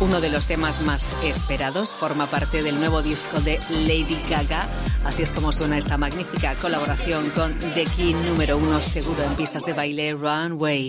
Uno de los temas más esperados, forma parte del nuevo disco de Lady Gaga. Así es como suena esta magnífica colaboración con The Key número 1 seguro en pistas de baile, Runway.